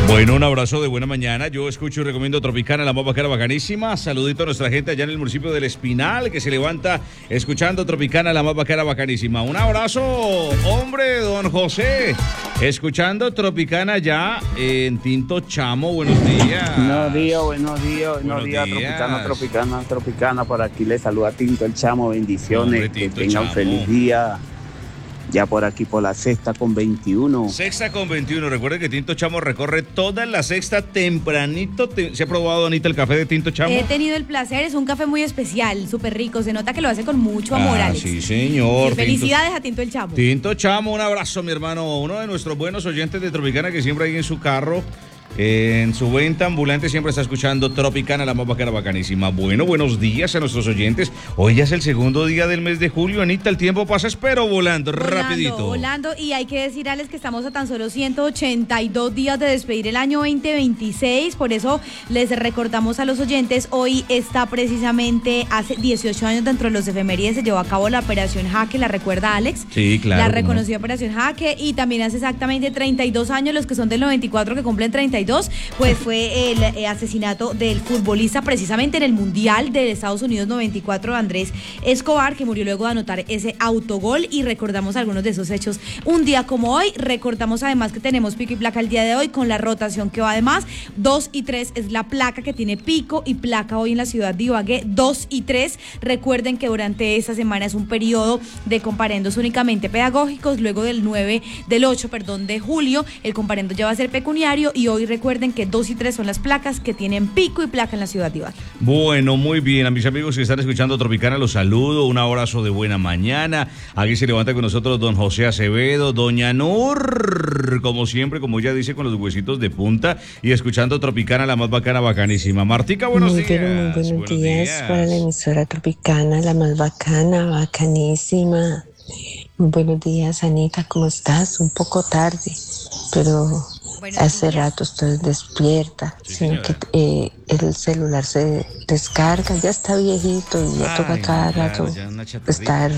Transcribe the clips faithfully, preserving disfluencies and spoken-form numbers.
Bueno, un abrazo de buena mañana. Yo escucho y recomiendo Tropicana, la más bacana, bacanísima. Saludito a nuestra gente allá en el municipio del Espinal, que se levanta escuchando Tropicana, la más bacana, bacanísima. Un abrazo, hombre, don José. Escuchando Tropicana ya en Tinto Chamo. Buenos días. Buenos días, buenos días, buenos, buenos días. días. Tropicana, Tropicana, Tropicana. Por aquí le saluda Tinto el Chamo. Bendiciones. Hombre, Tinto que tenga un feliz día. Ya por aquí por la sexta con veintiuno. Sexta con veintiuno. Recuerden que Tinto Chamo recorre toda la sexta tempranito. Te, ¿Se ha probado, Anita, el café de Tinto Chamo? He tenido el placer. Es un café muy especial, súper rico. Se nota que lo hace con mucho amor, ah, Alex. Sí, señor. Y felicidades Tinto, a Tinto el Chamo. Tinto Chamo, un abrazo, mi hermano. Uno de nuestros buenos oyentes de Tropicana que siempre hay en su carro. En su venta ambulante siempre está escuchando Tropicana, la más bacana, bacanísima. Bueno, buenos días a nuestros oyentes. Hoy ya es el segundo día del mes de julio, Anita. El tiempo pasa, espero volando, volando rapidito. Volando, y hay que decir, Alex, que estamos a tan solo ciento ochenta y dos días de despedir el año veinte veintiséis. Por eso les recordamos a los oyentes, hoy está precisamente hace dieciocho años dentro de los efemérides se llevó a cabo la Operación Jaque. ¿La recuerda, Alex? Sí, claro. La reconocida Operación Jaque. Y también hace exactamente treinta y dos años, los que son del noventa y cuatro que cumplen treinta y dos, pues fue el eh, asesinato del futbolista precisamente en el Mundial de Estados Unidos noventa y cuatro, Andrés Escobar, que murió luego de anotar ese autogol. Y recordamos algunos de esos hechos un día como hoy. Recordamos además que tenemos pico y placa el día de hoy con la rotación que va además. dos y tres es la placa que tiene pico y placa hoy en la ciudad de Ibagué. dos y tres. Recuerden que durante esta semana es un periodo de comparendos únicamente pedagógicos. Luego del nueve, del ocho, perdón, de julio, el comparendo ya va a ser pecuniario. Y hoy recuerden que dos y tres son las placas que tienen pico y placa en la ciudad de Ibagué. Bueno, muy bien, a mis amigos que están escuchando Tropicana, los saludo, un abrazo de buena mañana. Aquí se levanta con nosotros don José Acevedo, doña Nur, como siempre, como ella dice, con los huesitos de punta y escuchando Tropicana, la más bacana, bacanísima. Martica, buenos muy, días. Pero muy buenos, buenos días, días para la emisora Tropicana, la más bacana, bacanísima. Muy buenos días, Anita, ¿cómo estás? Un poco tarde, pero buenos hace días. Rato estoy despierta, sí, sino que eh, el celular se descarga, ya está viejito y ya Ay, toca cada claro, rato estar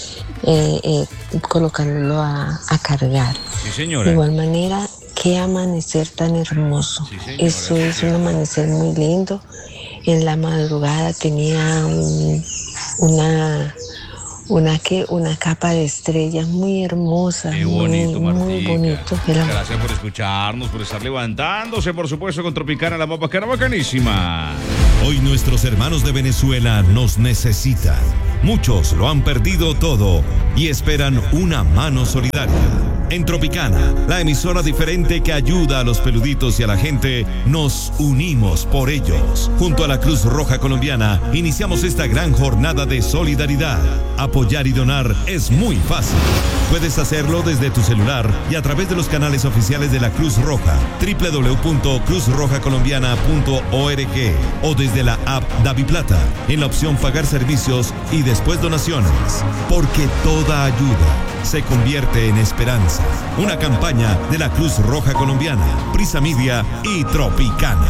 eh, eh, colocándolo a, a cargar. Sí, señora. De igual manera, qué amanecer tan hermoso. Sí, señora, Eso es sí, un amanecer muy lindo. En la madrugada tenía un, una... Una que una capa de estrellas muy hermosa, Qué bonito, muy, muy bonito. Pero... Gracias por escucharnos, por estar levantándose, por supuesto, con Tropicana, la más bacana, bacanísima. Hoy nuestros hermanos de Venezuela nos necesitan. Muchos lo han perdido todo y esperan una mano solidaria. En Tropicana, la emisora diferente que ayuda a los peluditos y a la gente, nos unimos por ellos. Junto a la Cruz Roja Colombiana, iniciamos esta gran jornada de solidaridad. Apoyar y donar es muy fácil. Puedes hacerlo desde tu celular y a través de los canales oficiales de la Cruz Roja, doble u doble u doble u punto cruz roja colombiana punto org, o desde la app DaviPlata, en la opción Pagar Servicios y después Donaciones. Porque toda ayuda se convierte en esperanza. Una campaña de la Cruz Roja Colombiana, Prisa Media y Tropicana.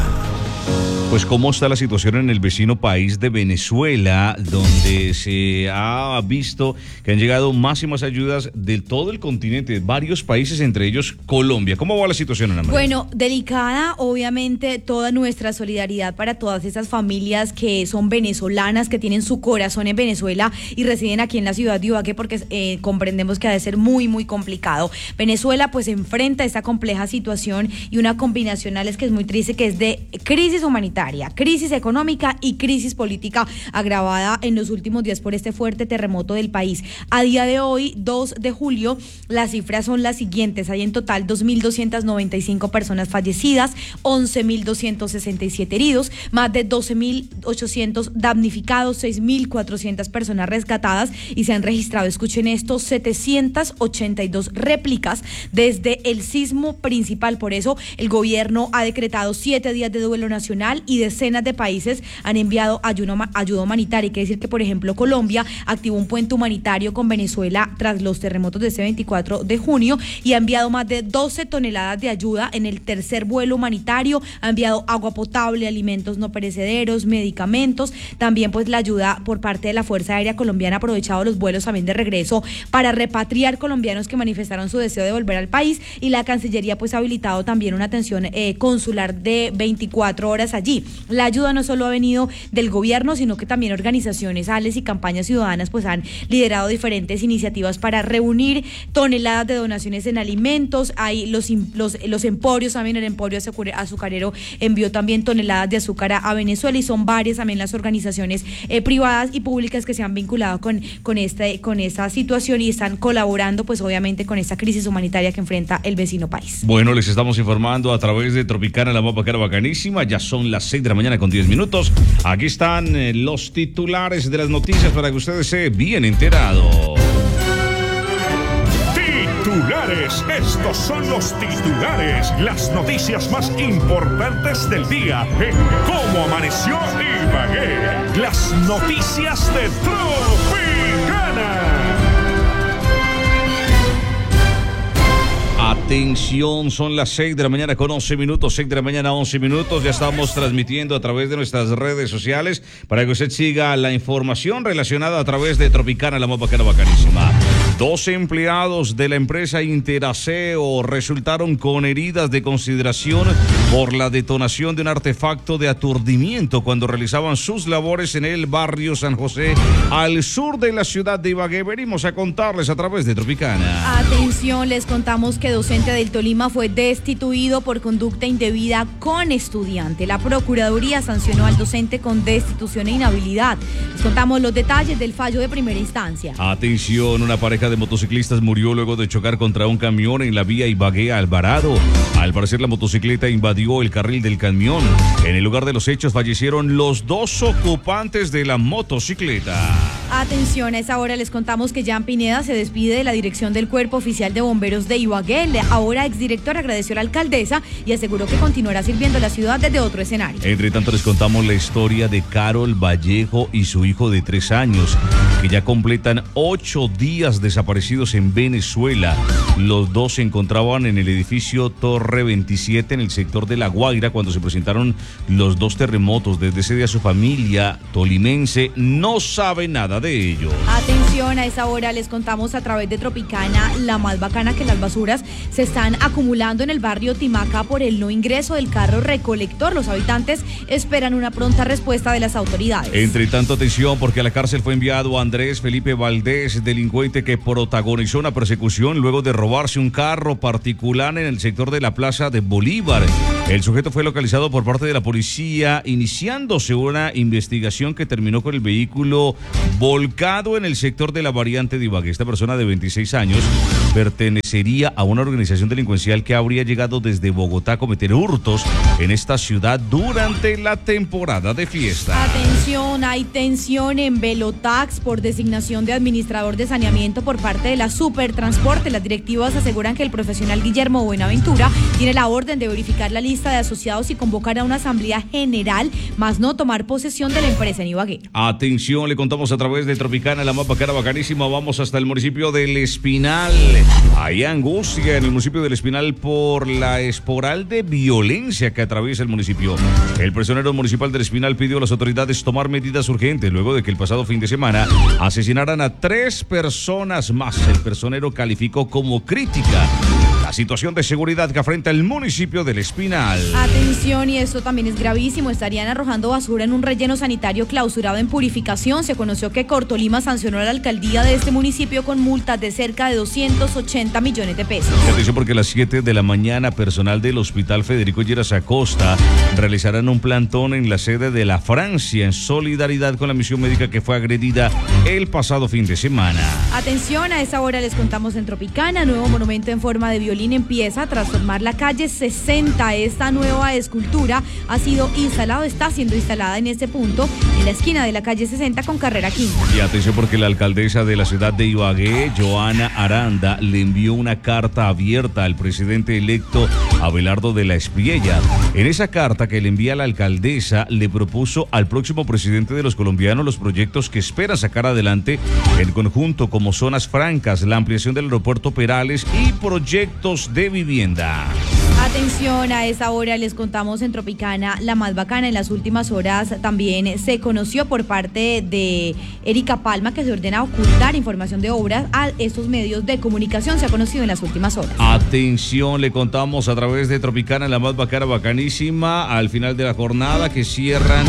Pues cómo está la situación en el vecino país de Venezuela, donde se ha visto que han llegado máximas ayudas de todo el continente, varios países, entre ellos Colombia. ¿Cómo va la situación, Ana María? Bueno, delicada, obviamente, toda nuestra solidaridad para todas esas familias que son venezolanas, que tienen su corazón en Venezuela y residen aquí en la ciudad de Ibagué, porque eh, comprendemos que ha de ser muy, muy complicado. Venezuela pues enfrenta esta compleja situación y una combinación, Alex, que es muy triste, que es de crisis humanitaria, crisis económica y crisis política agravada en los últimos días por este fuerte terremoto del país. A día de hoy, dos de julio, las cifras son las siguientes. Hay en total dos mil doscientas noventa y cinco personas fallecidas, once mil doscientos sesenta y siete heridos, más de doce mil ochocientos damnificados, seis mil cuatrocientas personas rescatadas y se han registrado, escuchen esto, setecientas ochenta y dos réplicas desde el sismo principal. Por eso el gobierno ha decretado siete días de duelo nacional internacional y decenas de países han enviado ayuda, ayuda humanitaria. Hay que decir que, por ejemplo, Colombia activó un puente humanitario con Venezuela tras los terremotos de ese veinticuatro de junio y ha enviado más de doce toneladas de ayuda en el tercer vuelo humanitario. Ha enviado agua potable, alimentos no perecederos, medicamentos. También pues la ayuda por parte de la Fuerza Aérea Colombiana ha aprovechado los vuelos también de regreso para repatriar colombianos que manifestaron su deseo de volver al país, y la Cancillería pues ha habilitado también una atención eh, consular de veinticuatro horas allí. La ayuda no solo ha venido del gobierno, sino que también organizaciones, A L E S y campañas ciudadanas pues han liderado diferentes iniciativas para reunir toneladas de donaciones en alimentos. Hay los, los, los emporios, también el emporio azucarero envió también toneladas de azúcar a, a Venezuela, y son varias también las organizaciones eh, privadas y públicas que se han vinculado con, con, este, con esta situación y están colaborando pues obviamente con esta crisis humanitaria que enfrenta el vecino país. Bueno, les estamos informando a través de Tropicana, la mapa cara bacanísima. Ya son las seis de la mañana con diez minutos. Aquí están eh, los titulares de las noticias para que ustedes se bien enterados. Titulares, estos son los titulares, las noticias más importantes del día en Cómo Amaneció Ibagué. Las noticias de Tropicana. Atención, son las seis de la mañana con once minutos, seis de la mañana once minutos. Ya estamos transmitiendo a través de nuestras redes sociales para que usted siga la información relacionada a través de Tropicana, la mapa cara bacanísima. Dos empleados de la empresa Interaseo resultaron con heridas de consideración por la detonación de un artefacto de aturdimiento cuando realizaban sus labores en el barrio San José, al sur de la ciudad de Ibagué. Venimos a contarles a través de Tropicana. Atención, les contamos que docente del Tolima fue destituido por conducta indebida con estudiante. La Procuraduría sancionó al docente con destitución e inhabilidad. Les contamos los detalles del fallo de primera instancia. Atención, una pareja de motociclistas murió luego de chocar contra un camión en la vía Ibagué-Alvarado. Al parecer, la motocicleta invadió el carril del camión. En el lugar de los hechos fallecieron los dos ocupantes de la motocicleta. Atención, a esa hora les contamos que Jan Pineda se despide de la dirección del Cuerpo Oficial de Bomberos de Ibagué. Ahora exdirector agradeció a la alcaldesa y aseguró que continuará sirviendo a la ciudad desde otro escenario. Entre tanto, les contamos la historia de Carol Vallejo y su hijo de tres años, que ya completan ocho días desaparecidos en Venezuela. Los dos se encontraban en el edificio Torre veintisiete en el sector de La Guaira cuando se presentaron los dos terremotos. Desde ese día su familia tolimense no sabe nada de ello. Atención, a esa hora les contamos a través de Tropicana, la más bacana, que las basuras se están acumulando en el barrio Timaca por el no ingreso del carro recolector. Los habitantes esperan una pronta respuesta de las autoridades. Entre tanto, atención, porque a la cárcel fue enviado Andrés Felipe Valdés, delincuente que protagonizó una persecución luego de robarse un carro particular en el sector de la Plaza de Bolívar. El sujeto fue localizado por parte de la policía, iniciándose una investigación que terminó con el vehículo volcado en el sector de la variante de Ibagué. Esta persona de veintiséis años pertenecería a una organización delincuencial que habría llegado desde Bogotá a cometer hurtos en esta ciudad durante la temporada de fiesta. Atención, hay tensión en Velotax por designación de administrador de saneamiento por parte de la Supertransporte. Las directivas aseguran que el profesional Guillermo Buenaventura tiene la orden de verificar la lista de asociados y convocar a una asamblea general, más no tomar posesión de la empresa en Ibagué. Atención, le contamos a través de Tropicana, la mapa cara bacanísima. Vamos hasta el municipio del Espinal. Hay angustia en el municipio del Espinal por la esporal de violencia que atraviesa el municipio. El personero municipal del Espinal pidió a las autoridades tomar medidas urgentes luego de que el pasado fin de semana asesinaran a tres personas más. El personero calificó como crítica la situación de seguridad que afrenta el municipio del Espinal. Atención, y esto también es gravísimo. Estarían arrojando basura en un relleno sanitario clausurado en Purificación. Se conoció que Cortolima sancionó a la alcaldía de este municipio con multas de cerca de doscientos ochenta millones de pesos. Atención, porque a las siete de la mañana personal del Hospital Federico Lleras Acosta realizarán un plantón en la sede de la Francia en solidaridad con la misión médica que fue agredida el pasado fin de semana. Atención, a esa hora les contamos en Tropicana, nuevo monumento en forma de violín Medellín empieza a transformar la calle sesenta. Esta nueva escultura ha sido instalada, está siendo instalada en este punto, en la esquina de la calle sesenta con carrera quinta. Y atención porque la alcaldesa de la ciudad de Ibagué, Joana Aranda, le envió una carta abierta al presidente electo Abelardo de la Espriella. En esa carta que le envía la alcaldesa, le propuso al próximo presidente de los colombianos los proyectos que espera sacar adelante en conjunto, como zonas francas, la ampliación del aeropuerto Perales y proyectos de vivienda. Atención, a esta hora les contamos en Tropicana la más bacana. En las últimas horas también se conoció por parte de Erika Palma que se ordena ocultar información de obras a estos medios de comunicación. Se ha conocido en las últimas horas. Atención, le contamos a través de Tropicana la más bacana, bacanísima, al final de la jornada que cierran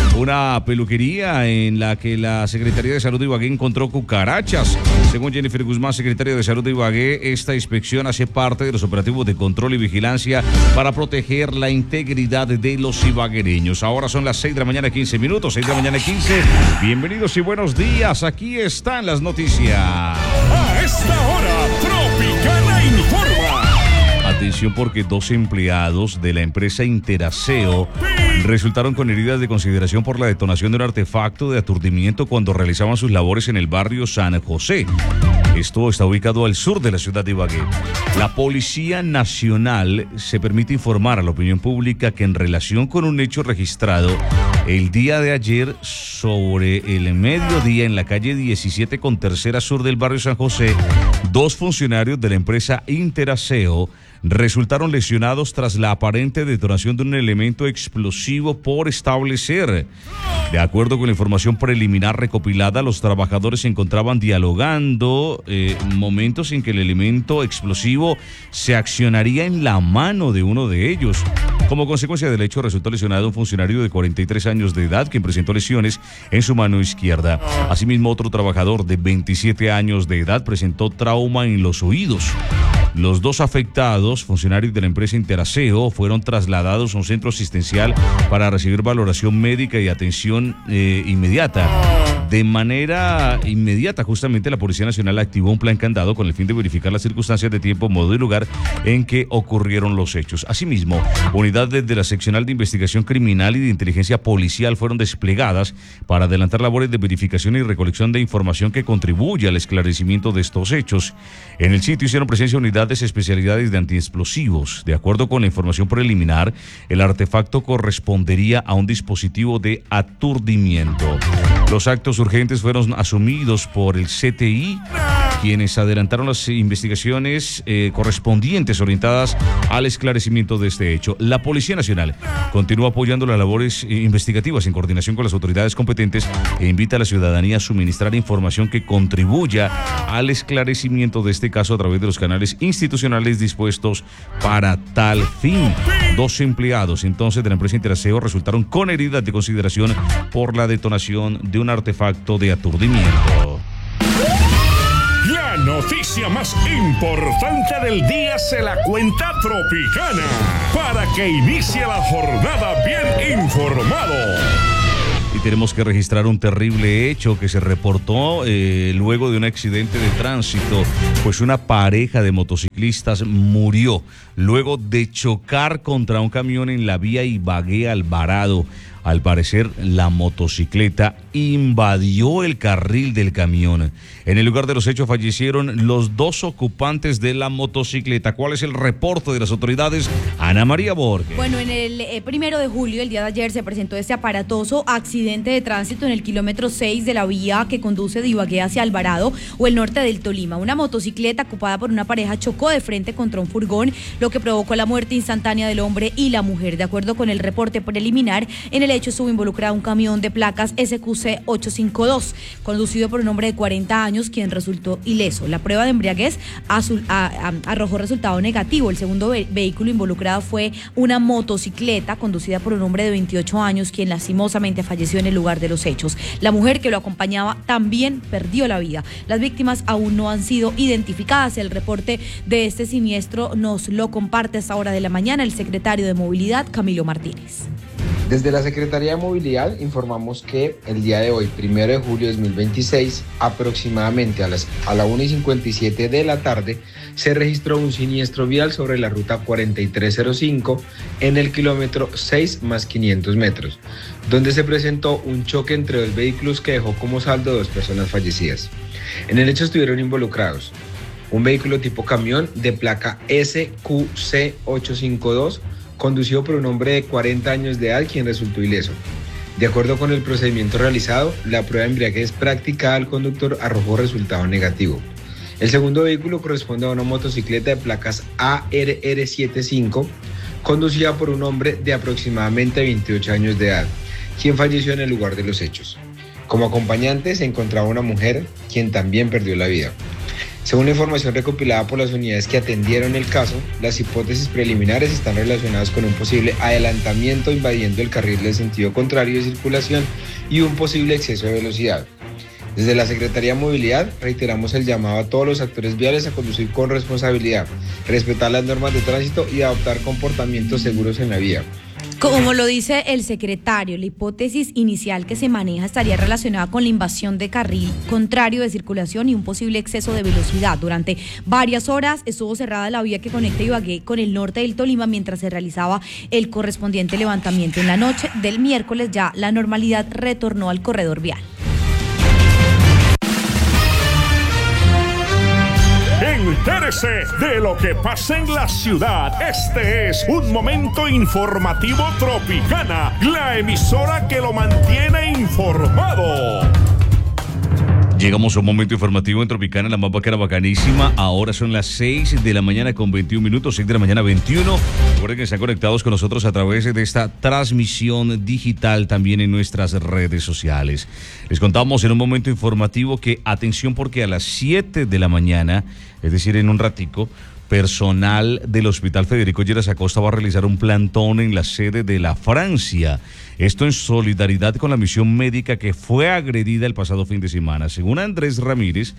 una peluquería en la que la Secretaría de Salud de Ibagué encontró cucarachas. Según Jennifer Guzmán, secretaria de Salud de Ibagué, esta inspección hace parte de los operativos de control y vigilancia para proteger la integridad de los ibaguereños. Ahora son las seis de la mañana, quince minutos, seis de la mañana, quince. Bienvenidos y buenos días. Aquí están las noticias. A esta hora, Tropicana informa. Atención porque dos empleados de la empresa Interaseo resultaron con heridas de consideración por la detonación de un artefacto de aturdimiento cuando realizaban sus labores en el barrio San José. Esto está ubicado al sur de la ciudad de Ibagué. La Policía Nacional se permite informar a la opinión pública que en relación con un hecho registrado el día de ayer sobre el mediodía en la calle diecisiete con tercera sur del barrio San José, dos funcionarios de la empresa Interaseo resultaron lesionados tras la aparente detonación de un elemento explosivo por establecer. De acuerdo con la información preliminar recopilada, los trabajadores se encontraban dialogando, eh, momentos en que el elemento explosivo se accionaría en la mano de uno de ellos. Como consecuencia del hecho, resultó lesionado un funcionario de cuarenta y tres años de edad, quien presentó lesiones en su mano izquierda. Asimismo, otro trabajador de veintisiete años de edad presentó trauma en los oídos. Los dos afectados, funcionarios de la empresa Interaseo, fueron trasladados a un centro asistencial para recibir valoración médica y atención eh, inmediata. De manera inmediata, justamente, la Policía Nacional activó un plan candado con el fin de verificar las circunstancias de tiempo, modo y lugar en que ocurrieron los hechos. Asimismo, unidades de la Seccional de Investigación Criminal y de Inteligencia Policial fueron desplegadas para adelantar labores de verificación y recolección de información que contribuye al esclarecimiento de estos hechos. En el sitio hicieron presencia unidades especialidades de antiexplosivos. De acuerdo con la información preliminar, el artefacto correspondería a un dispositivo de aturdimiento. Los actos urgentes fueron asumidos por el C T I, quienes adelantaron las investigaciones eh, correspondientes orientadas al esclarecimiento de este hecho. La Policía Nacional continúa apoyando las labores eh, investigativas en coordinación con las autoridades competentes e invita a la ciudadanía a suministrar información que contribuya al esclarecimiento de este caso a través de los canales institucionales dispuestos para tal fin. Dos empleados entonces de la empresa Interaseo resultaron con heridas de consideración por la detonación de un artefacto de aturdimiento. La noticia más importante del día se la cuenta Tropicana, para que inicie la jornada bien informado. Y tenemos que registrar un terrible hecho que se reportó eh, luego de un accidente de tránsito, pues una pareja de motociclistas murió luego de chocar contra un camión en la vía Ibagué-Alvarado. Al parecer, la motocicleta invadió el carril del camión. En el lugar de los hechos fallecieron los dos ocupantes de la motocicleta. ¿Cuál es el reporte de las autoridades? Ana María Borges. Bueno, en el eh, primero de julio, el día de ayer, se presentó este aparatoso accidente de tránsito en el kilómetro seis de la vía que conduce de Ibagué hacia Alvarado o el norte del Tolima. Una motocicleta ocupada por una pareja chocó de frente contra un furgón, lo que provocó la muerte instantánea del hombre y la mujer. De acuerdo con el reporte preliminar, en el hecho estuvo involucrado un camión de placas S Q C ochocientos cincuenta y dos, conducido por un hombre de cuarenta años, quien resultó ileso. La prueba de embriaguez azul, a, a, arrojó resultado negativo. El segundo ve- vehículo involucrado fue una motocicleta conducida por un hombre de veintiocho años, quien lastimosamente falleció en el lugar de los hechos. La mujer que lo acompañaba también perdió la vida. Las víctimas aún no han sido identificadas. El reporte de este siniestro nos lo comparte a esta hora de la mañana el secretario de Movilidad, Camilo Martínez. Desde la Secretaría de Movilidad informamos que el día de hoy, primero de julio de dos mil veintiséis, aproximadamente a las a la una y cincuenta y siete de la tarde, se registró un siniestro vial sobre la ruta cuarenta y tres cero cinco en el kilómetro seis más quinientos metros, donde se presentó un choque entre dos vehículos que dejó como saldo dos personas fallecidas. En el hecho estuvieron involucrados un vehículo tipo camión de placa S Q C ochocientos cincuenta y dos, conducido por un hombre de cuarenta años de edad, quien resultó ileso. De acuerdo con el procedimiento realizado, la prueba de embriaguez practicada al conductor arrojó resultado negativo. El segundo vehículo corresponde a una motocicleta de placas A R R setenta y cinco, conducida por un hombre de aproximadamente veintiocho años de edad, quien falleció en el lugar de los hechos. Como acompañante se encontraba una mujer, quien también perdió la vida. Según la información recopilada por las unidades que atendieron el caso, las hipótesis preliminares están relacionadas con un posible adelantamiento invadiendo el carril del sentido contrario de circulación y un posible exceso de velocidad. Desde la Secretaría de Movilidad reiteramos el llamado a todos los actores viales a conducir con responsabilidad, respetar las normas de tránsito y adoptar comportamientos seguros en la vía. Como lo dice el secretario, la hipótesis inicial que se maneja estaría relacionada con la invasión de carril contrario de circulación y un posible exceso de velocidad. Durante varias horas estuvo cerrada la vía que conecta Ibagué con el norte del Tolima mientras se realizaba el correspondiente levantamiento. En la noche del miércoles ya la normalidad retornó al corredor vial. Entérese de lo que pasa en la ciudad. Este es un momento informativo Tropicana, la emisora que lo mantiene informado. Llegamos a un momento informativo en Tropicana, la más bacana, bacanísima. Ahora son las seis de la mañana con veintiún minutos, seis de la mañana veintiuno. Recuerden que están conectados con nosotros a través de esta transmisión digital también en nuestras redes sociales. Les contamos en un momento informativo que, atención, porque a las siete de la mañana, es decir, en un ratico, personal del Hospital Federico Lleras Acosta va a realizar un plantón en la sede de la Francia. Esto en solidaridad con la misión médica que fue agredida el pasado fin de semana. Según Andrés Ramírez,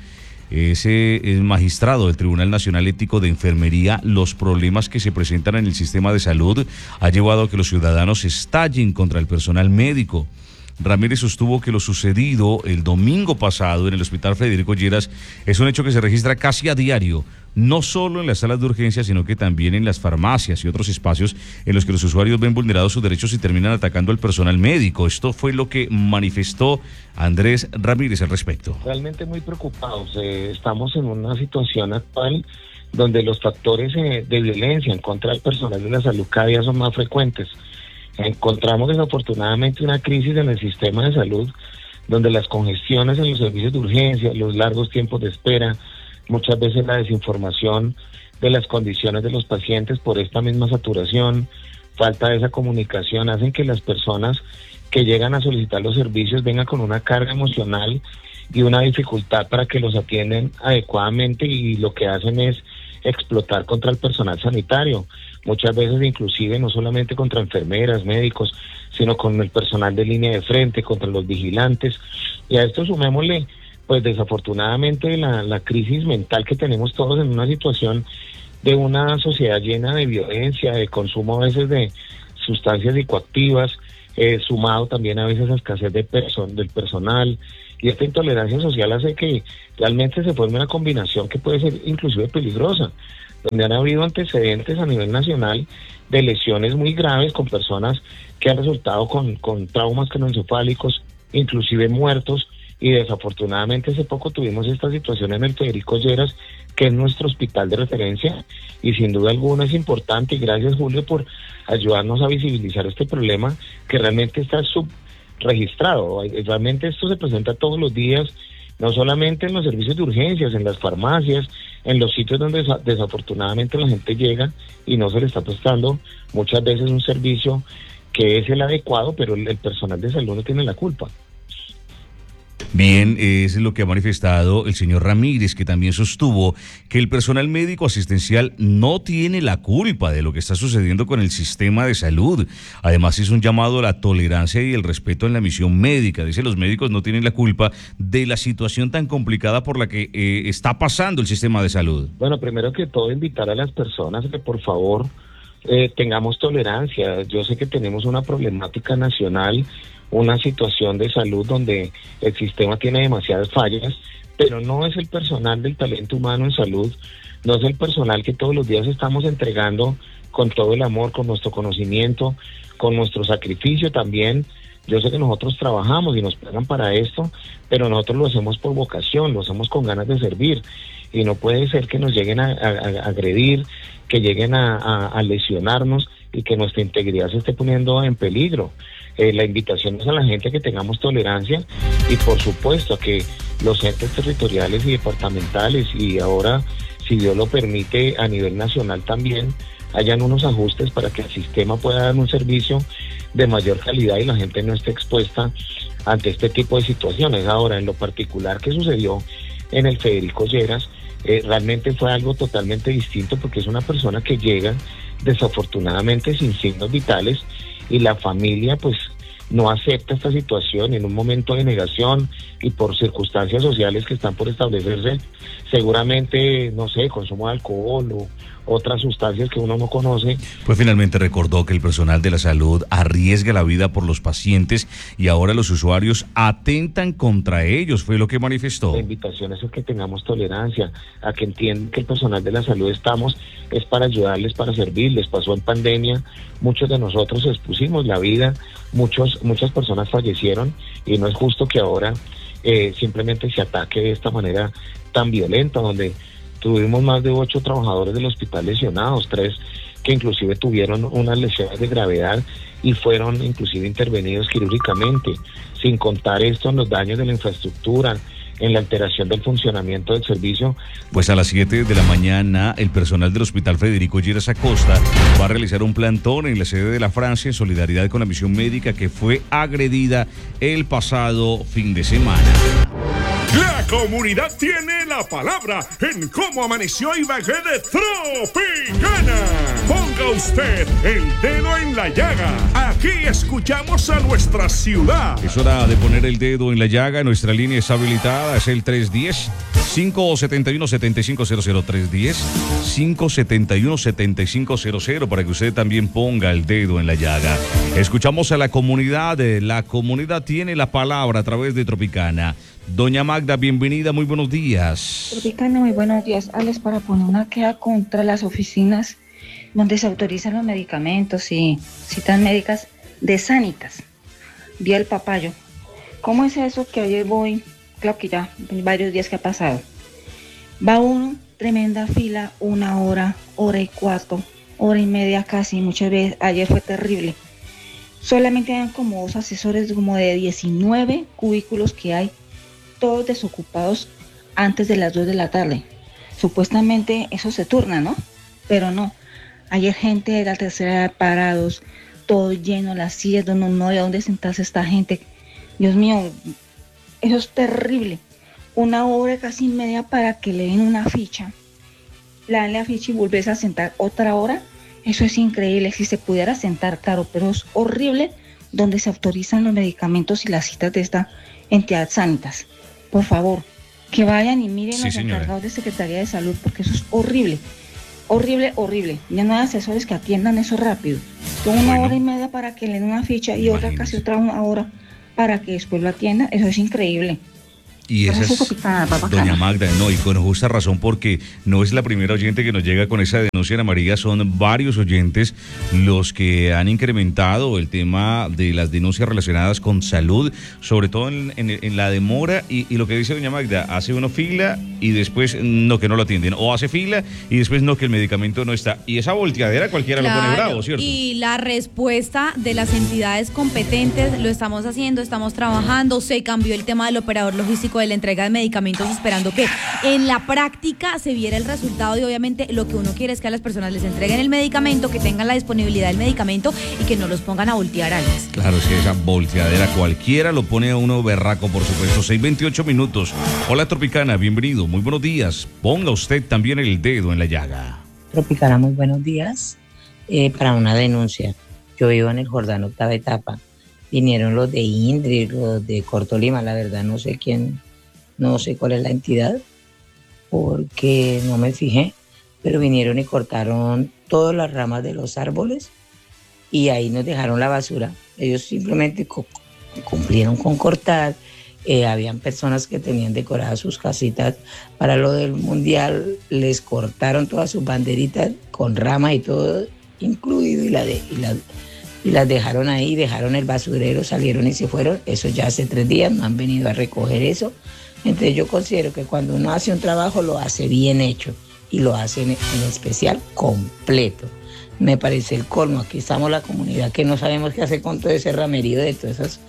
ese es magistrado del Tribunal Nacional Ético de Enfermería, los problemas que se presentan en el sistema de salud ha llevado a que los ciudadanos estallen contra el personal médico. Ramírez sostuvo que lo sucedido el domingo pasado en el Hospital Federico Lleras es un hecho que se registra casi a diario, no solo en las salas de urgencia, sino que también en las farmacias y otros espacios en los que los usuarios ven vulnerados sus derechos y terminan atacando al personal médico. Esto fue lo que manifestó Andrés Ramírez al respecto. Realmente muy preocupados. Eh, estamos en una situación actual donde los factores eh, de violencia en contra del personal de la salud cada día son más frecuentes. Encontramos desafortunadamente una crisis en el sistema de salud donde las congestiones en los servicios de urgencia, los largos tiempos de espera, muchas veces la desinformación de las condiciones de los pacientes por esta misma saturación, falta de esa comunicación, hacen que las personas que llegan a solicitar los servicios vengan con una carga emocional y una dificultad para que los atiendan adecuadamente, y lo que hacen es explotar contra el personal sanitario, muchas veces inclusive no solamente contra enfermeras, médicos, sino con el personal de línea de frente, contra los vigilantes. Y a esto sumémosle, pues desafortunadamente, la, la crisis mental que tenemos todos en una situación de una sociedad llena de violencia, de consumo a veces de sustancias psicoactivas, eh, sumado también a veces a escasez de person del personal, y esta intolerancia social hace que realmente se forme una combinación que puede ser inclusive peligrosa, donde han habido antecedentes a nivel nacional de lesiones muy graves con personas que han resultado con, con traumas craneoencefálicos, inclusive muertos, y desafortunadamente hace poco tuvimos esta situación en el Federico Lleras, que es nuestro hospital de referencia, y sin duda alguna es importante, y gracias, Julio, por ayudarnos a visibilizar este problema que realmente está subregistrado. Realmente esto se presenta todos los días, no solamente en los servicios de urgencias, en las farmacias, en los sitios donde desafortunadamente la gente llega y no se le está prestando muchas veces un servicio que es el adecuado, pero el personal de salud no tiene la culpa. Bien, es lo que ha manifestado el señor Ramírez, que también sostuvo que el personal médico asistencial no tiene la culpa de lo que está sucediendo con el sistema de salud. Además, hizo un llamado a la tolerancia y el respeto en la misión médica. Dice, los médicos no tienen la culpa de la situación tan complicada por la que eh, está pasando el sistema de salud. Bueno, primero que todo, invitar a las personas que por favor eh, tengamos tolerancia. Yo sé que tenemos una problemática nacional, una situación de salud donde el sistema tiene demasiadas fallas, pero no es el personal del talento humano en salud, no es el personal que todos los días estamos entregando con todo el amor, con nuestro conocimiento, con nuestro sacrificio también. Yo sé que nosotros trabajamos y nos pagan para esto, pero nosotros lo hacemos por vocación, lo hacemos con ganas de servir, y no puede ser que nos lleguen a, a, a agredir, que lleguen a, a, a lesionarnos y que nuestra integridad se esté poniendo en peligro. Eh, la invitación es a la gente que tengamos tolerancia y por supuesto a que los entes territoriales y departamentales, y ahora, si Dios lo permite, a nivel nacional también, hayan unos ajustes para que el sistema pueda dar un servicio de mayor calidad y la gente no esté expuesta ante este tipo de situaciones. Ahora, en lo particular que sucedió en el Federico Lleras, eh, realmente fue algo totalmente distinto, porque es una persona que llega desafortunadamente sin signos vitales y la familia pues no acepta esta situación, en un momento de negación y por circunstancias sociales que están por establecerse, seguramente, no sé, consumo de alcohol o otras sustancias que uno no conoce. Pues finalmente recordó que el personal de la salud arriesga la vida por los pacientes y ahora los usuarios atentan contra ellos, fue lo que manifestó. La invitación es a que tengamos tolerancia, a que entiendan que el personal de la salud estamos, es para ayudarles, para servirles. Pasó en pandemia, muchos de nosotros expusimos la vida, muchos, muchas personas fallecieron y no es justo que ahora eh, simplemente se ataque de esta manera tan violenta, donde tuvimos más de ocho trabajadores del hospital lesionados, tres que inclusive tuvieron unas lesiones de gravedad y fueron inclusive intervenidos quirúrgicamente, sin contar esto en los daños de la infraestructura, en la alteración del funcionamiento del servicio. Pues a las siete de la mañana, el personal del Hospital Federico Lleras Acosta va a realizar un plantón en la sede de la Francia en solidaridad con la misión médica que fue agredida el pasado fin de semana. La comunidad tiene la palabra en cómo amaneció Ibagué de Tropicana. Ponga usted el dedo en la llaga. Aquí escuchamos a nuestra ciudad. Es hora de poner el dedo en la llaga. Nuestra línea está habilitada. Es el tres uno cero, cinco siete uno, siete cinco cero cero. tres uno cero, cinco siete uno, siete cinco cero cero para que usted también ponga el dedo en la llaga. Escuchamos a la comunidad. La comunidad tiene la palabra a través de Tropicana. Doña Magda, bienvenida, muy buenos días. Tropicana, muy buenos días. Alex, para poner una queja contra las oficinas donde se autorizan los medicamentos y citas médicas de Sanitas, vía el Papayo. ¿Cómo es eso que ayer voy? Claro que ya varios días que ha pasado. Va uno, tremenda fila, una hora, hora y cuarto, hora y media casi, muchas veces. Ayer fue terrible. Solamente eran como dos asesores, como de diecinueve cubículos que hay, todos desocupados antes de las dos de la tarde. Supuestamente eso se turna, ¿no? Pero no. Ayer gente de la tercera edad parados, todo lleno, las sillas donde no había dónde sentarse esta gente. Dios mío, eso es terrible. Una hora casi media para que le den una ficha. Le dan la ficha y volvés a sentar otra hora. Eso es increíble. Si se pudiera sentar, claro, pero es horrible donde se autorizan los medicamentos y las citas de esta entidad Sanitas. Por favor, que vayan y miren sí, los señora. encargados de Secretaría de Salud, porque eso es horrible, horrible, horrible. Ya no hay asesores que atiendan eso rápido. Son una bueno. hora y media para que le den una ficha y Imagínese. otra casi otra una hora para que después lo atienda. Eso es increíble. Y esa es doña Magda, no, y con justa razón, porque no es la primera oyente que nos llega con esa denuncia, Ana María, son varios oyentes los que han incrementado el tema de las denuncias relacionadas con salud, sobre todo en, en, en la demora y, y lo que dice doña Magda, hace uno fila y después no, que no lo atienden, o hace fila y después no, que el medicamento no está, y esa volteadera cualquiera claro, lo pone bravo, ¿cierto? Y la respuesta de las entidades competentes, lo estamos haciendo, estamos trabajando, se cambió el tema del operador logístico de la entrega de medicamentos, esperando que en la práctica se viera el resultado, y obviamente lo que uno quiere es que a las personas les entreguen el medicamento, que tengan la disponibilidad del medicamento y que no los pongan a voltear a ellos. Claro, es que esa volteadera cualquiera lo pone a uno berraco, por supuesto. seis veintiocho minutos. Hola Tropicana, bienvenido, muy buenos días. Ponga usted también el dedo en la llaga. Tropicana, muy buenos días. Eh, para una denuncia, yo vivo en el Jordán, octava etapa. Vinieron los de Indri, los de Cortolima, la verdad no sé quién, no sé cuál es la entidad, porque no me fijé, pero vinieron y cortaron todas las ramas de los árboles y ahí nos dejaron la basura. Ellos simplemente co- cumplieron con cortar. Eh, habían personas que tenían decoradas sus casitas para lo del mundial, les cortaron todas sus banderitas con ramas y todo incluido y, la de, y, la, y las dejaron ahí, dejaron el basurero, salieron y se fueron. Eso ya hace tres días, no han venido a recoger eso. Entonces yo considero que cuando uno hace un trabajo lo hace bien hecho y lo hace en, en especial completo. Me parece el colmo. Aquí estamos la comunidad que no sabemos qué hacer con todo ese ramerío de todas esas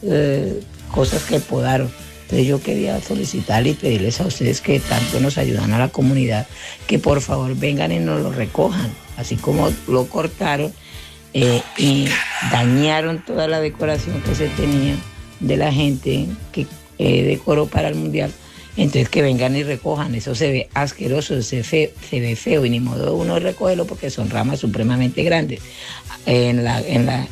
eh, cosas que podaron. Entonces yo quería solicitarle y pedirles a ustedes que tanto nos ayudan a la comunidad, que por favor vengan y nos lo recojan, así como lo cortaron eh, y dañaron toda la decoración que se tenía de la gente que eh, decoró para el mundial. Entonces que vengan y recojan, eso se ve asqueroso, se, fe, se ve feo y ni modo uno recogerlo porque son ramas supremamente grandes. En la, en la,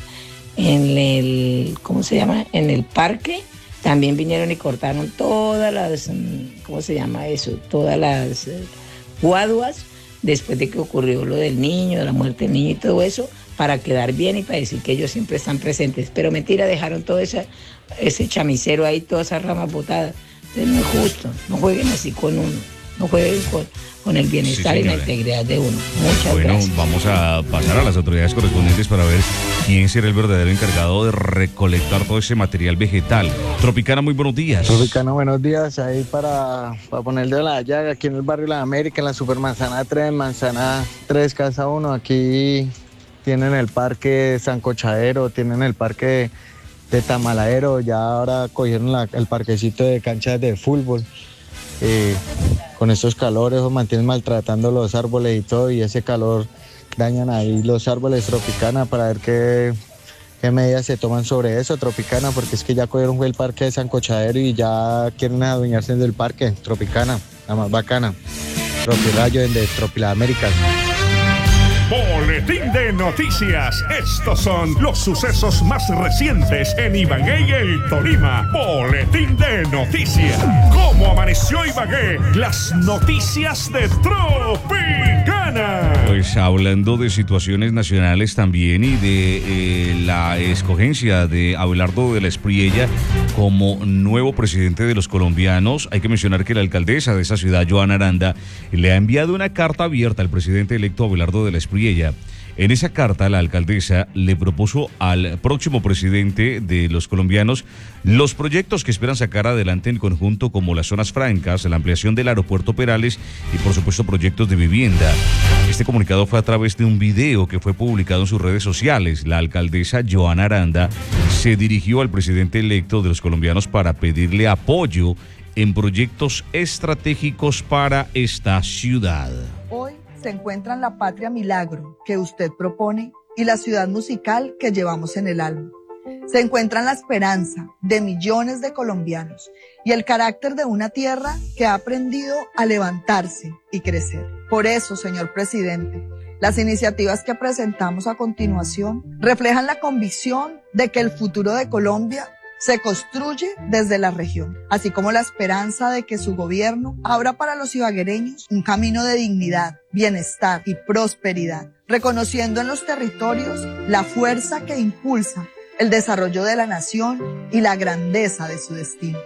en el, ¿cómo se llama? En el parque también vinieron y cortaron todas las, ¿cómo se llama eso? Todas las eh, guaduas después de que ocurrió lo del niño, de la muerte del niño y todo eso, para quedar bien y para decir que ellos siempre están presentes. Pero mentira, dejaron todo esa, ese chamisero ahí, todas esas ramas botadas. Entonces no es justo, no jueguen así con uno, no jueguen con, con el bienestar sí, y la integridad de uno. Muchas bueno, gracias. Bueno, vamos a pasar a las autoridades correspondientes para ver quién será el verdadero encargado de recolectar todo ese material vegetal. Tropicana, muy buenos días. Tropicana, buenos días. Ahí para, para ponerle la llaga, aquí en el barrio La América, en la Supermanzana tres, Manzana tres, Casa uno. Aquí tienen el parque Sancochadero, tienen el parque de Tamaladero, ya ahora cogieron la, el parquecito de canchas de fútbol. Eh, con estos calores mantienen maltratando los árboles y todo, y ese calor dañan ahí los árboles. Tropicana, para ver qué, qué medidas se toman sobre eso, Tropicana, porque es que ya cogieron el parque de Sancochadero y ya quieren adueñarse del parque. Tropicana, la más bacana. Tropirayo de Tropila Américas. Boletín de noticias. Estos son los sucesos más recientes en Ibagué y el Tolima. Boletín de noticias. ¿Cómo amaneció Ibagué? Las noticias de Tropicana. Pues hablando de situaciones nacionales también y de eh, la escogencia de Abelardo de la Espriella como nuevo presidente de los colombianos, hay que mencionar que la alcaldesa de esa ciudad, Joana Aranda, le ha enviado una carta abierta al presidente electo Abelardo de la Espriella. En esa carta, la alcaldesa le propuso al próximo presidente de los colombianos los proyectos que esperan sacar adelante en conjunto, como las zonas francas, la ampliación del aeropuerto Perales y, por supuesto, proyectos de vivienda. Este comunicado fue a través de un video que fue publicado en sus redes sociales. La alcaldesa Joana Aranda se dirigió al presidente electo de los colombianos para pedirle apoyo en proyectos estratégicos para esta ciudad. Hoy se encuentran la patria milagro que usted propone y la ciudad musical que llevamos en el alma. Se encuentran la esperanza de millones de colombianos y el carácter de una tierra que ha aprendido a levantarse y crecer. Por eso, señor presidente, las iniciativas que presentamos a continuación reflejan la convicción de que el futuro de Colombia se construye desde la región, así como la esperanza de que su gobierno abra para los ibaguereños un camino de dignidad, bienestar y prosperidad, reconociendo en los territorios la fuerza que impulsa el desarrollo de la nación y la grandeza de su destino.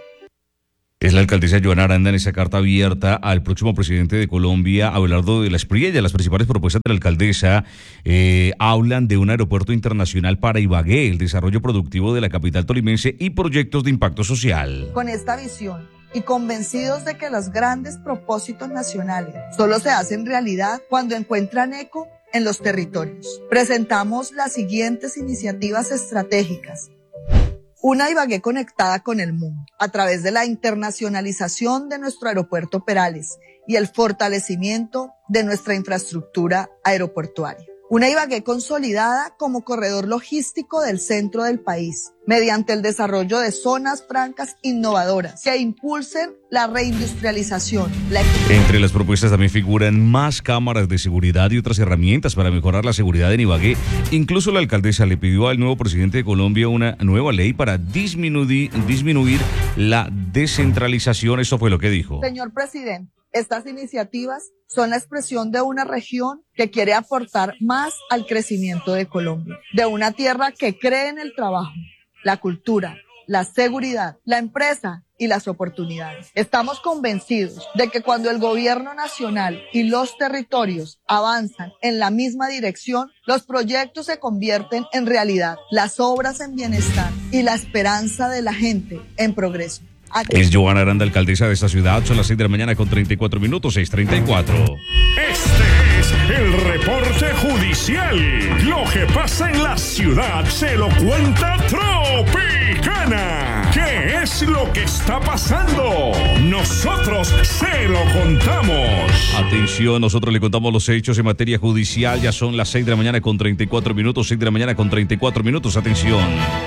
Es la alcaldesa Joana Aranda en esa carta abierta al próximo presidente de Colombia, Abelardo de la Espriella. Las principales propuestas de la alcaldesa eh, hablan de un aeropuerto internacional para Ibagué, el desarrollo productivo de la capital tolimense y proyectos de impacto social. Con esta visión y convencidos de que los grandes propósitos nacionales solo se hacen realidad cuando encuentran eco en los territorios, presentamos las siguientes iniciativas estratégicas. Una Ibagué conectada con el mundo a través de la internacionalización de nuestro aeropuerto Perales y el fortalecimiento de nuestra infraestructura aeroportuaria. Una Ibagué consolidada como corredor logístico del centro del país, mediante el desarrollo de zonas francas innovadoras que impulsen la reindustrialización. La... Entre las propuestas también figuran más cámaras de seguridad y otras herramientas para mejorar la seguridad en Ibagué. Incluso la alcaldesa le pidió al nuevo presidente de Colombia una nueva ley para disminuir, disminuir la descentralización. Eso fue lo que dijo. Señor presidente, Estas iniciativas son la expresión de una región que quiere aportar más al crecimiento de Colombia, de una tierra que cree en el trabajo, la cultura, la seguridad, la empresa y las oportunidades. Estamos convencidos de que cuando el gobierno nacional y los territorios avanzan en la misma dirección, los proyectos se convierten en realidad, las obras en bienestar y la esperanza de la gente en progreso. Es Johanna Aranda, alcaldesa de esta ciudad. Son las seis de la mañana con treinta y cuatro minutos, seis treinta y cuatro. Este es el reporte judicial. Lo que pasa en la ciudad se lo cuenta Tropicana. ¿Qué es lo que está pasando? Nosotros se lo contamos. Atención, nosotros le contamos los hechos en materia judicial. Ya son las seis de la mañana con treinta y cuatro minutos, seis de la mañana con treinta y cuatro minutos. Atención.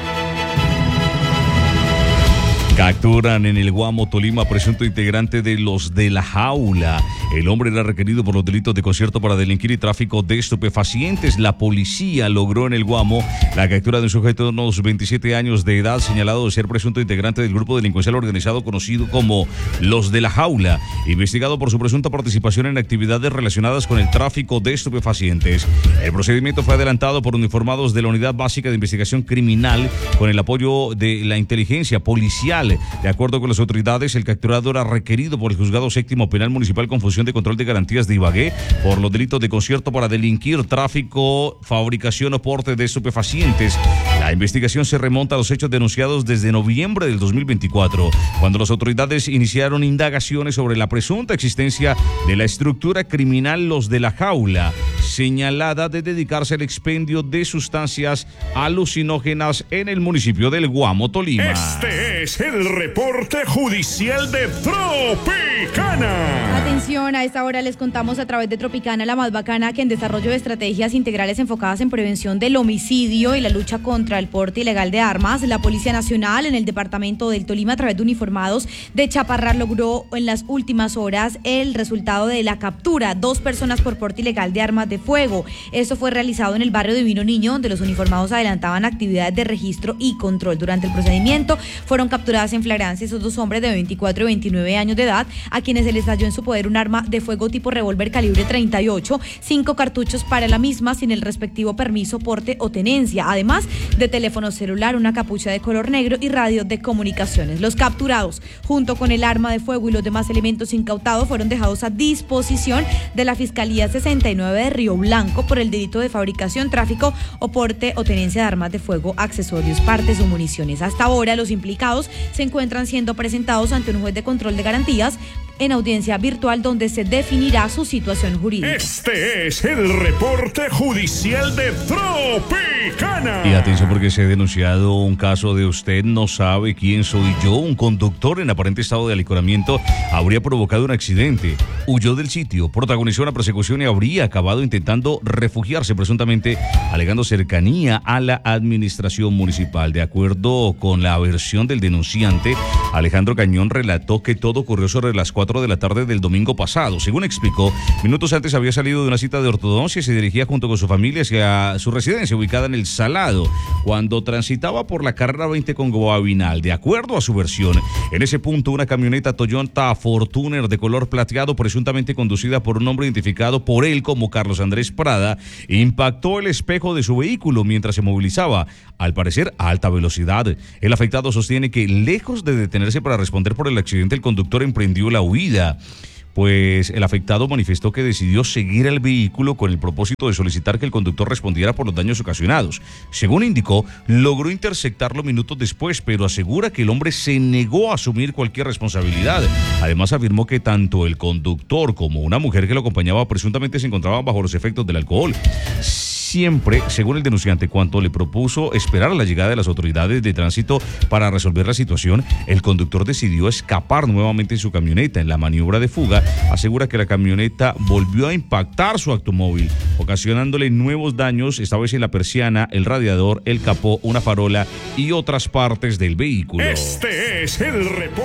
Capturan en el Guamo, Tolima, presunto integrante de los de la Jaula. El hombre era requerido por los delitos de concierto para delinquir y tráfico de estupefacientes. La policía logró en el Guamo la captura de un sujeto de unos veintisiete años de edad, señalado de ser presunto integrante del grupo delincuencial organizado conocido como los de la Jaula, investigado por su presunta participación en actividades relacionadas con el tráfico de estupefacientes. El procedimiento fue adelantado por uniformados de la Unidad Básica de Investigación Criminal con el apoyo de la inteligencia policial. De acuerdo con las autoridades, el capturado era requerido por el Juzgado Séptimo Penal Municipal con función de control de garantías de Ibagué por los delitos de concierto para delinquir, tráfico, fabricación o porte de estupefacientes. La investigación se remonta a los hechos denunciados desde noviembre del dos mil veinticuatro, cuando las autoridades iniciaron indagaciones sobre la presunta existencia de la estructura criminal Los de la Jaula, señalada de dedicarse al expendio de sustancias alucinógenas en el municipio del Guamo, Tolima. Este es el reporte judicial de Tropicana. Atención, a esta hora les contamos a través de Tropicana, la más bacana, que en desarrollo de estrategias integrales enfocadas en prevención del homicidio y la lucha contra el porte ilegal de armas, la Policía Nacional en el departamento del Tolima, a través de uniformados de Chaparral, logró en las últimas horas el resultado de la captura, dos personas por porte ilegal de armas de fuego. Esto fue realizado en el barrio Divino Niño, donde los uniformados adelantaban actividades de registro y control. Durante el procedimiento fueron capturadas en flagrancia esos dos hombres de veinticuatro y veintinueve años de edad, a quienes se les halló en su poder un arma de fuego tipo revólver calibre treinta y ocho, cinco cartuchos para la misma sin el respectivo permiso, porte o tenencia, además de teléfono celular, una capucha de color negro y radio de comunicaciones. Los capturados, junto con el arma de fuego y los demás elementos incautados, fueron dejados a disposición de la Fiscalía sesenta y nueve de Río Blanco por el delito de fabricación, tráfico o porte o tenencia de armas de fuego, accesorios, partes o municiones. Hasta ahora, los implicados se encuentran siendo presentados ante un juez de control de garantías en audiencia virtual, donde se definirá su situación jurídica. Este es el reporte judicial de Tropicana. Y atención, porque se ha denunciado un caso de usted no sabe quién soy yo. Un conductor en aparente estado de alicoramiento habría provocado un accidente, huyó del sitio, protagonizó una persecución y habría acabado intentando refugiarse, presuntamente alegando cercanía a la administración municipal. De acuerdo con la versión del denunciante, Alejandro Cañón relató que todo ocurrió sobre las cuatro de la tarde del domingo pasado. Según explicó, minutos antes había salido de una cita de ortodoncia y se dirigía junto con su familia hacia su residencia ubicada en El Salado, cuando transitaba por la carrera veinte con Guabinal. De acuerdo a su versión, en ese punto una camioneta Toyota Fortuner de color plateado, presuntamente conducida por un hombre identificado por él como Carlos Andrés Prada, impactó el espejo de su vehículo mientras se movilizaba, al parecer a alta velocidad. El afectado sostiene que, lejos de detenerse para responder por el accidente, el conductor emprendió la huida, pues el afectado manifestó que decidió seguir al vehículo con el propósito de solicitar que el conductor respondiera por los daños ocasionados. Según indicó, logró interceptarlo minutos después, pero asegura que el hombre se negó a asumir cualquier responsabilidad. Además, afirmó que tanto el conductor como una mujer que lo acompañaba presuntamente se encontraban bajo los efectos del alcohol. Siempre, según el denunciante, cuando le propuso esperar a la llegada de las autoridades de tránsito para resolver la situación, el conductor decidió escapar nuevamente en su camioneta. En la maniobra de fuga, asegura que la camioneta volvió a impactar su automóvil, ocasionándole nuevos daños, esta vez en la persiana, el radiador, el capó, una farola y otras partes del vehículo. Este es el reporte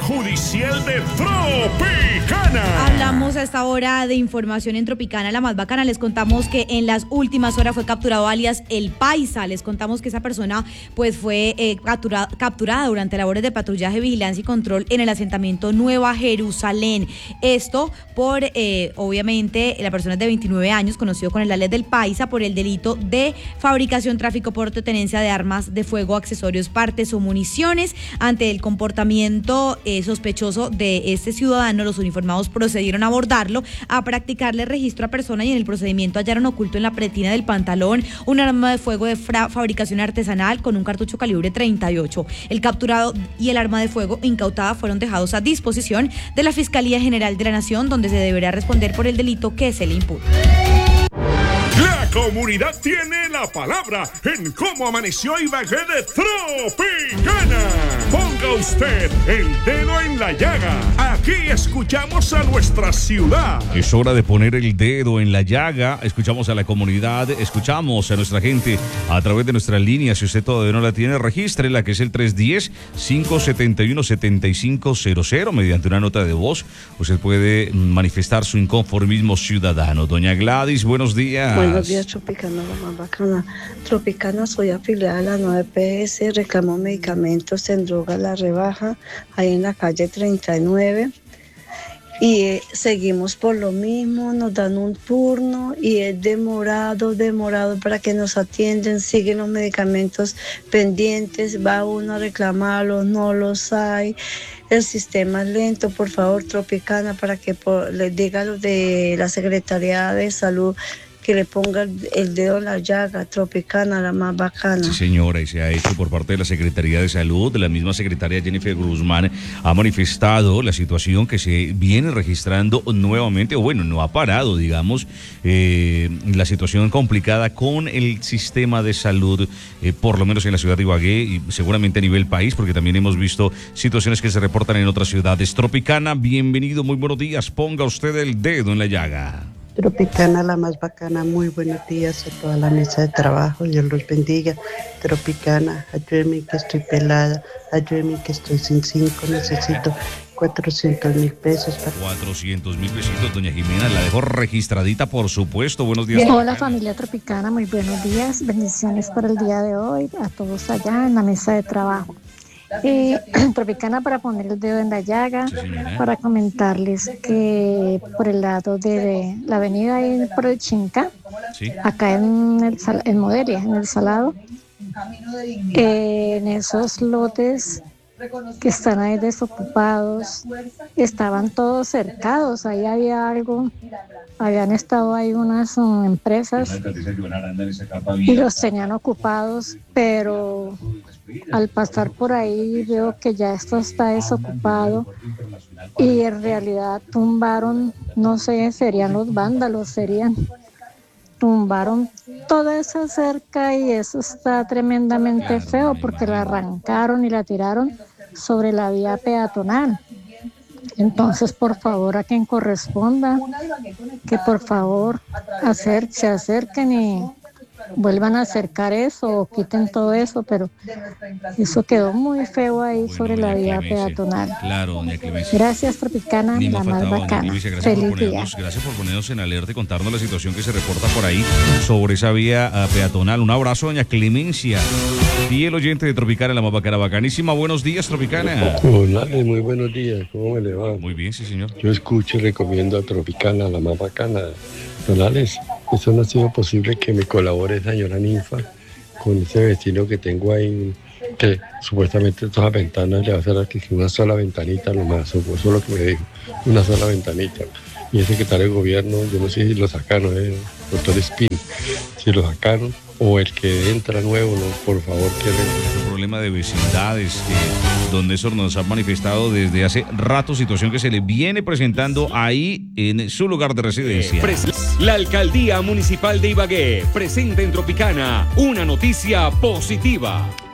judicial de Tropicana. Hablamos a esta hora de información en Tropicana, la más bacana. Les contamos que en las últimas horas fue capturado alias El Paisa. Les contamos que esa persona pues fue eh, captura, capturada durante labores de patrullaje, vigilancia y control en el asentamiento Nueva Jerusalén. Esto por, eh, obviamente, la persona es de veintinueve años, conocido con el alias del Paisa, por el delito de fabricación, tráfico, porte o tenencia de armas de fuego, accesorios, partes o municiones. Ante el comportamiento eh, sospechoso de este ciudadano, los uniformados procedieron a abordarlo, a practicarle registro a persona y en el procedimiento hallaron oculto en la pretina del pantalón un arma de fuego de fra- fabricación artesanal con un cartucho calibre treinta y ocho. El capturado y el arma de fuego incautada fueron dejados a disposición de la Fiscalía General de la Nación, donde se deberá responder por el delito que se le imputa. La comunidad tiene la palabra en cómo amaneció Ibagué de Tropicana. Ponga usted el dedo en la llaga. Aquí escuchamos a nuestra ciudad. Es hora de poner el dedo en la llaga. Escuchamos a la comunidad, escuchamos a nuestra gente a través de nuestra línea. Si usted todavía no la tiene, regístrela, que es el tres uno cero, cinco siete uno, siete cinco cero cero. Mediante una nota de voz, usted puede manifestar su inconformismo ciudadano. Doña Gladys, buenos días. Buenos días, Tropicana, la más bacana. Tropicana, soy afiliada a la nueve P S, reclamo medicamentos en droga La Rebaja, ahí en la calle treinta y nueve. Y eh, seguimos por lo mismo, nos dan un turno y es demorado, demorado para que nos atienden, siguen los medicamentos pendientes, va uno a reclamarlos, no los hay. El sistema es lento, por favor, Tropicana, para que por, les diga a los de la Secretaría de Salud que le ponga el dedo en la llaga. Tropicana, la más bacana. Sí, señora, y se ha hecho por parte de la Secretaría de Salud. La misma secretaria Jennifer Guzmán ha manifestado la situación que se viene registrando nuevamente, o bueno, no ha parado, digamos, eh, la situación complicada con el sistema de salud, eh, por lo menos en la ciudad de Ibagué y seguramente a nivel país, porque también hemos visto situaciones que se reportan en otras ciudades. Tropicana, bienvenido, muy buenos días. Ponga usted el dedo en la llaga. Tropicana, la más bacana, muy buenos días a toda la mesa de trabajo, Dios los bendiga. Tropicana, ayúdeme que estoy pelada, ayúdeme que estoy sin cinco, necesito cuatrocientos mil pesos. Para... cuatrocientos mil pesitos, doña Jimena, la dejo registradita, por supuesto. Buenos días. Hola familia Tropicana, muy buenos días, bendiciones por el día de hoy, a todos allá en la mesa de trabajo. Eh, Tropicana, para poner el dedo en la llaga, sí, para comentarles que por el lado de, de la avenida ahí por el Chinca, sí, acá en el en Modelia, en el Salado, eh, en esos lotes que están ahí desocupados, estaban todos cercados, ahí había algo, habían estado ahí unas um, empresas y los tenían ocupados, pero al pasar por ahí veo que ya esto está desocupado y en realidad tumbaron, no sé, serían los vándalos, serían, tumbaron toda esa cerca y eso está tremendamente feo porque la arrancaron y la tiraron sobre la vía peatonal. Entonces, por favor, a quien corresponda, que por favor acer- se acerquen y vuelvan a acercar eso o quiten todo eso, pero eso quedó muy feo ahí bueno, sobre la vía Clemencia. peatonal. Claro, doña Clemencia. Gracias, Tropicana, Ni la más faltaba, bacana. Clemencia, gracias, Feliz por ponernos, día. gracias por ponernos en alerta y contarnos la situación que se reporta por ahí sobre esa vía uh, peatonal. Un abrazo, doña Clemencia. Y el oyente de Tropicana, la más bacana, bacanísima. Buenos días, Tropicana. Hola, muy buenos días. ¿Cómo me le va? Muy bien, sí, señor. Yo escucho y recomiendo a Tropicana, la más bacana. Donales, eso no ha sido posible que me colabore señora Ninfa con ese vecino que tengo ahí, que supuestamente todas las ventanas le va a hacer que una sola ventanita nomás, eso es lo que me dijo, una sola ventanita. Y el secretario de gobierno, yo no sé si lo sacaron, eh, doctor Espín, si lo sacaron, o el que entra nuevo, no, por favor, que es un problema de vecindades, eh, donde eso nos ha manifestado desde hace rato, situación que se le viene presentando ahí en su lugar de residencia. La Alcaldía Municipal de Ibagué presenta en Tropicana una noticia positiva.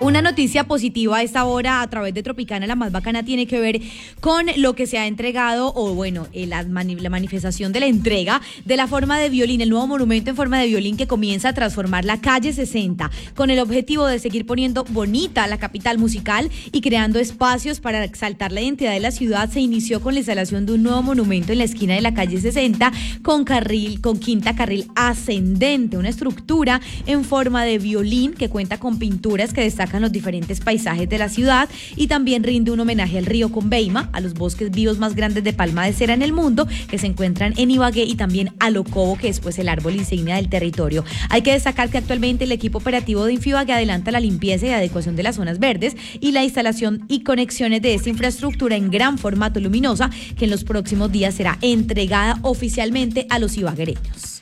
Una noticia positiva a esta hora a través de Tropicana, la más bacana, tiene que ver con lo que se ha entregado, o bueno, la, mani la manifestación de la entrega de la forma de violín, el nuevo monumento en forma de violín que comienza a transformar la calle sesenta, con el objetivo de seguir poniendo bonita la capital musical y creando espacios para exaltar la identidad de la ciudad. Se inició con la instalación de un nuevo monumento en la esquina de la calle sesenta con carril, con quinta carril ascendente, una estructura en forma de violín que cuenta con pinturas que destacan los diferentes paisajes de la ciudad y también rinde un homenaje al río Conveima, a los bosques vivos más grandes de palma de cera en el mundo que se encuentran en Ibagué, y también al Ocobo, que es pues el árbol insignia del territorio. Hay que destacar que actualmente el equipo operativo de Infibagué adelanta la limpieza y adecuación de las zonas verdes y la instalación y conexiones de esta infraestructura en gran formato luminosa, que en los próximos días será entregada oficialmente a los ibaguereños.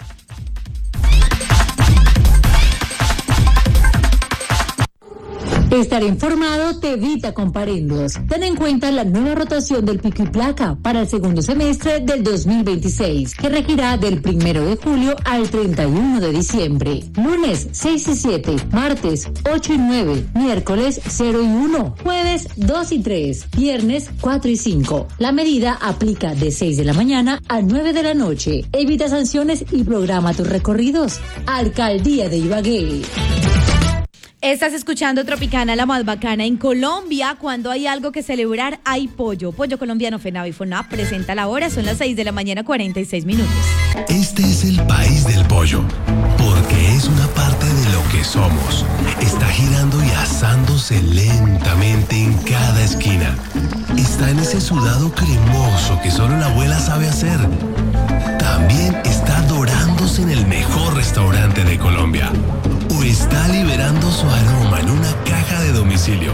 Estar informado te evita comparendos. Ten en cuenta la nueva rotación del pico y placa para el segundo semestre del dos mil veintiséis, que regirá del primero de julio al treinta y uno de diciembre. Lunes seis y siete, martes ocho y nueve, miércoles cero y uno, jueves dos y tres, viernes cuatro y cinco. La medida aplica de seis de la mañana a nueve de la noche. Evita sanciones y programa tus recorridos. Alcaldía de Ibagué. Estás escuchando Tropicana, la más bacana. En Colombia, cuando hay algo que celebrar, hay pollo. Pollo colombiano FENAVI y FONAP presenta la hora, son las seis de la mañana, cuarenta y seis minutos. Este es el país del pollo, porque es una parte de lo que somos. Está girando y asándose lentamente en cada esquina. Está en ese sudado cremoso que solo la abuela sabe hacer. También está dorándose en el mejor restaurante de Colombia. O está liberando su aroma en una caja de domicilio.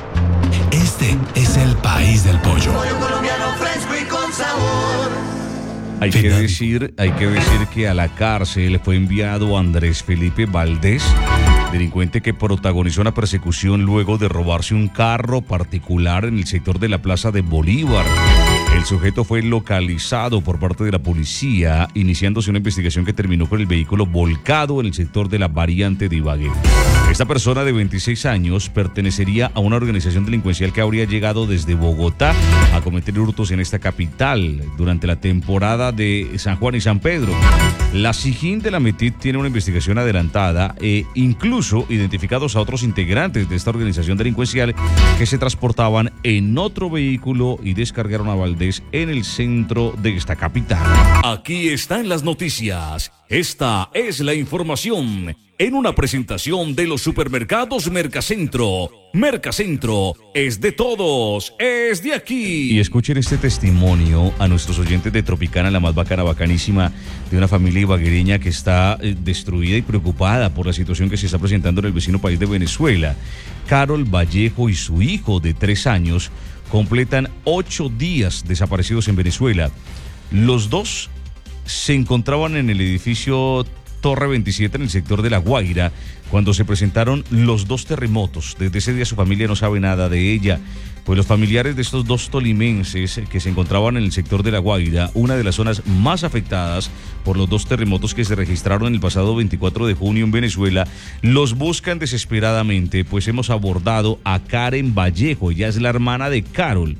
Este es el país del pollo. Pollo colombiano fresco y con sabor. Hay que decir, hay que decir que a la cárcel fue enviado Andrés Felipe Valdés, delincuente que protagonizó una persecución luego de robarse un carro particular en el sector de la Plaza de Bolívar. El sujeto fue localizado por parte de la policía, iniciándose una investigación que terminó con el vehículo volcado en el sector de la variante de Ibagué. Esta persona de veintiséis años pertenecería a una organización delincuencial que habría llegado desde Bogotá a cometer hurtos en esta capital durante la temporada de San Juan y San Pedro. La SIJIN de la METIT tiene una investigación adelantada e incluso identificados a otros integrantes de esta organización delincuencial que se transportaban en otro vehículo y descargaron a Valdés en el centro de esta capital. Aquí están las noticias. Esta es la información en una presentación de los supermercados Mercacentro. Mercacentro es de todos, es de aquí. Y escuchen este testimonio a nuestros oyentes de Tropicana, la más bacana, bacanísima, de una familia ibaguereña que está eh, destruida y preocupada por la situación que se está presentando en el vecino país de Venezuela. Carol Vallejo y su hijo de tres años completan ocho días desaparecidos en Venezuela. Los dos se encontraban en el edificio Torre veintisiete en el sector de La Guaira cuando se presentaron los dos terremotos. Desde ese día su familia no sabe nada de ella, pues los familiares de estos dos tolimenses que se encontraban en el sector de La Guaira, una de las zonas más afectadas por los dos terremotos que se registraron el pasado veinticuatro de junio en Venezuela, los buscan desesperadamente. Pues hemos abordado a Karen Vallejo, ella es la hermana de Carol,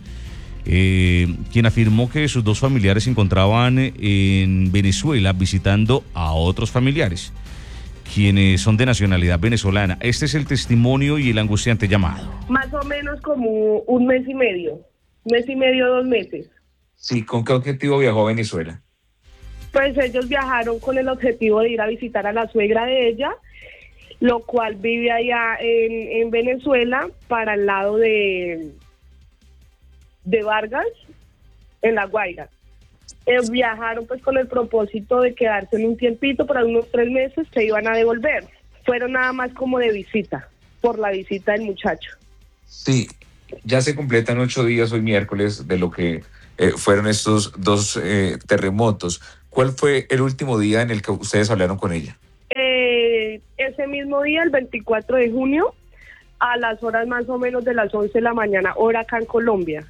Eh, quien afirmó que sus dos familiares se encontraban en Venezuela visitando a otros familiares, quienes son de nacionalidad venezolana. Este es el testimonio y el angustiante llamado. Más o menos como un mes y medio, un mes y medio, dos meses. Sí, ¿con qué objetivo viajó a Venezuela? Pues ellos viajaron con el objetivo de ir a visitar a la suegra de ella, lo cual vive allá en, en Venezuela, para el lado de... de Vargas, en La Guaira. Eh, viajaron pues con el propósito de quedarse en un tiempito, para unos tres meses se iban a devolver. Fueron nada más como de visita, por la visita del muchacho. Sí, ya se completan ocho días hoy miércoles de lo que eh, fueron estos dos eh, terremotos. ¿Cuál fue el último día en el que ustedes hablaron con ella? Eh, ese mismo día, el veinticuatro de junio, a las horas más o menos de las once de la mañana, hora acá en Colombia.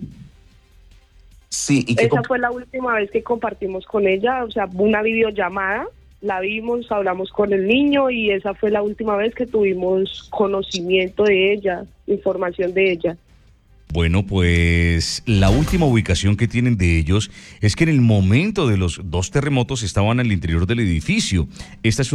Sí, ¿y qué Esa fue la última vez que compartimos con ella, o sea, una videollamada, la vimos, hablamos con el niño y esa fue la última vez que tuvimos conocimiento de ella, información de ella. Bueno, pues la última ubicación que tienen de ellos es que en el momento de los dos terremotos estaban al interior del edificio. Esta es